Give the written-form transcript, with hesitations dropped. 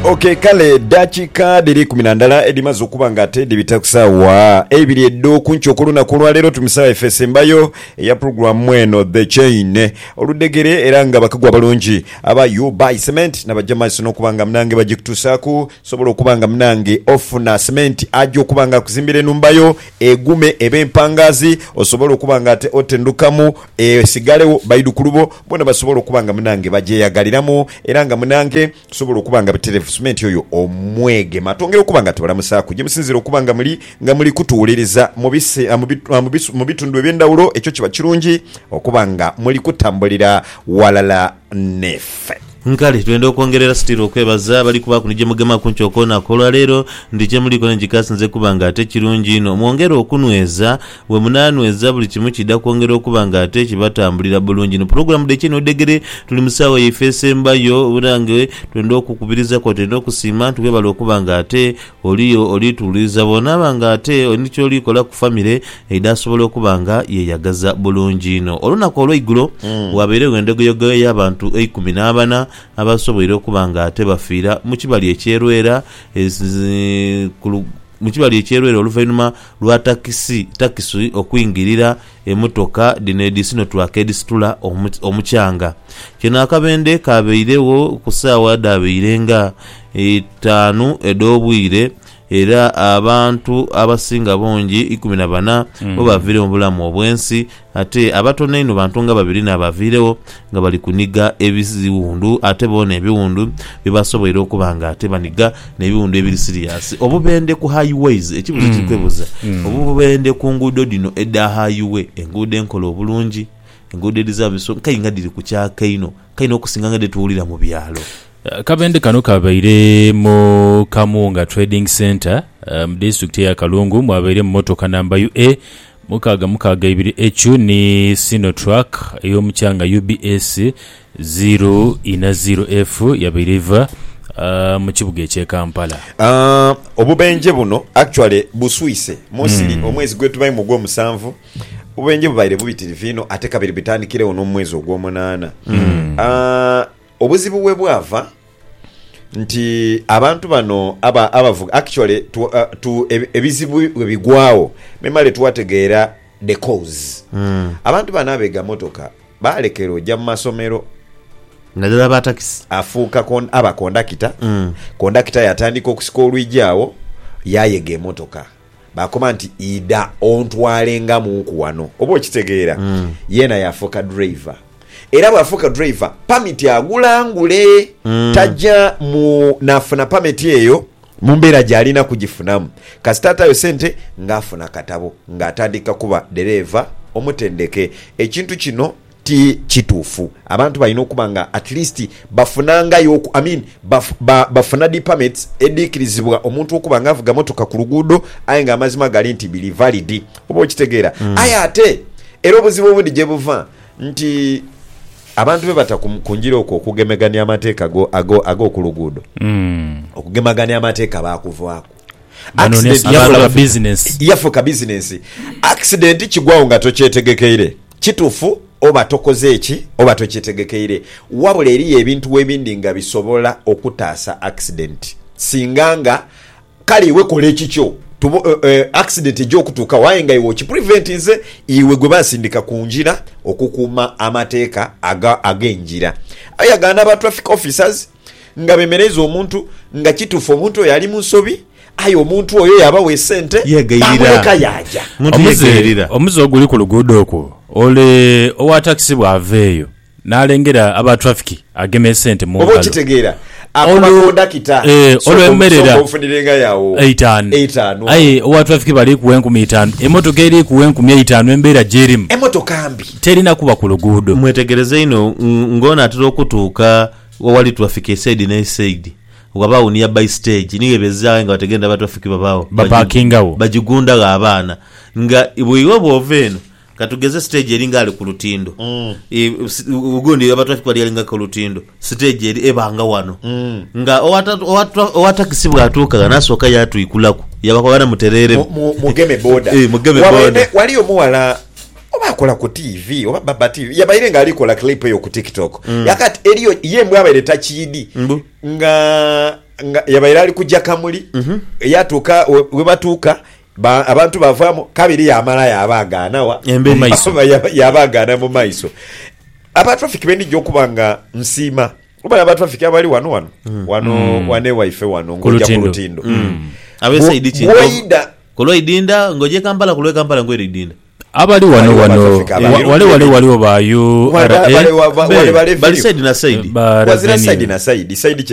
Okay, kale dakika diri 10 edimaze okuba nga ate dibitakusawa ebiri eddo kuncho kuluna kulwa lero tumisawa FS mbayo ya program mweno The Chain oludegere era nga bakagwa balungi aba you buy cement na bajama sino kubanga mnange bajikutusaku sobola okubanga mnange ofuna cement ajo kubanga kuzimbire numbayo egume ebempangazi osobola okubanga ate otendukamu sigalewo baidukulubo bona basobola okubanga mnange bajeyagaliramu era nga mnange sobola okubanga bitelefu cement yoyo omwege matongera okubanga tubala musaku jemusinzira okubanga muri kutuuliriza mu bitundu ebyendawulo ekyo kiba kirungi okubanga muri kutambulira walala nefe nkali twende okwongerera stiro okwebaza bali kuba kunije mugema kunchoko na kola lero ndije muri kone jikasinze kubanga ate kirungi ino mwongera okunweza we munanweza buli kimu kida kwongera okubanga ate kibatambulira bulungi no program de kino degere tuli musawa yefese mbayo urange twende okukubiriza ko twende okusima twebala okubanga ate oli tuliza bona banga ate onicho oli kola ku family edasobola okubanga yeyagaza bulungi ino olunako olweigulo wabere wendegoyogo y'abantu 14 abasoboire okubanga ate bafiira mu kibali ekyerwera oluvannyuma lwa takisi okuyingirira emotoka dinedisino twakedisitula omukyanga kino akabende kabeirewo ku ssaawa dabeirenga 5 ed'obwire era abantu abasinga bongi 14 bo bavire mu bulamu obwensi ate abatono ino bantu nga 2 n'abavirewo nga bali kuniga ebiziwundu ate bona ebiwundu bibasoboire okubanga ate baniga n'ebiwundu ebiri serious obubende ku highways ekibuzo kikwebuza obubende ku nguudo dino edda highway enguudo enkola obulungi enguudo edizabiso kayinga diri ku kyakaino kayina okusinga nga detuwulira mu byalo kabende kano kabaire mu Kamunga Trading Center mu district ya Kalungu mwabaire mu motoka namba UA mukaga 2 ni Sino Truck y'omukyanga UBS 040F yabairiva mu kibuga ekye Kampala. Obubenje buno actually buswise mosili omwezi gwetubaye mu gwo musanvu obubenje bubaire bubitirivino ate kabiri bitandikire ono mwezi ogw'omunana obuzibu bwe bwava nti abantu bano abavuga actually ebizibu bigwawo memale tuwategeera the cause abantu bano abega motoka balekera ojja mu masomero nadala batakisi afuuka abakondakita kondakita yatandika okusika olwijjaawo yayega emotoka bakoma nti ida ontwalenga muku wano oba okitegeera yena yafuuka driver era bwafuuka driver permit agulangule tajja mu nafuna permit eyo mu mbeera gy'alina kugifunamu kasitatayo sente ng'afuna katabo ng'atandika kuba dereva omutendeke ekintu kino ti kituufu abantu balina okuba nga at least bafunangayo bafuna di permits edikirizibwa omuntu okuba nga avuga motoka ku luguudo aye nga amazima gali nti bili valid oba okitegeera aye ate era obuzibu obundi gye buva nti abantu bebata kunjira okugemegania amateeka ago ku luguudo okugemagania amateeka bakuvaako yafuka business accident kigwawo nga tokyetegekeire kituufu oba tokoze eki oba tokyetegekeire wabula eriyo ebintu webindi nga bisobola okutaasa accident singanga kale iwe kola ekikyo accident ej'okutuuka waye nga iwe okipreventinze iwe gwe basindika ku njira okukuuma amateeka ag'enjira ayagana aba traffic officers nga bemereza omuntu nga kituufu omuntu oyo ali mu nsobi aye omuntu oyo yabawa esente bamuleka yaja omuze oguli ku luguudo okwo ole owa taxi bw'aveeyo n'alengera aba traffic agema esente mu ngalo oba okitegeera akondakita olwemerera ofunirenga yawo 5 aye owa traffic bali ku 5,000 emotoka eri ku 5,000 embeera gyerimu emotoka mbi terina kuba ku luguudo mwetegereze ino ngona atera okutuuka wawali traffic eside n'eside wabawo niya by stage niye bezanga nga bategenda ba traffic babawo bapakingawo bagigunda abana nga ibwiwe boveno katugeze stage eringa ali ku lutindo ugundi aba traffic bali alinga ku lutindo stage eri ebanga wano nga owatakisibwa atuuka nasoka yatu ikulako yabakobana muterere mugeme boda mugeme boda waliyo muwala oba akola ku TV oba baba TV yabaire nga alikola clip yo ku TikTok yakati eriyo yembwe abaire takidi nga yabaira ali kujja kamuli yatuuka we batuuka abantu bavaamu kabiri yamala yabaagaanawa yabaagaana mu maiso abatrafiki benijja okuba nga nsiima kuba abatrafiki abali wano wane waife wano ng'ojja ku Lutindo abesaidi ki kulwaidinda ng'ojje Kampala kulwe Kampala ng'eridinda abali wano waliwo bayo bali saidi na saidi wazira saidi na saidi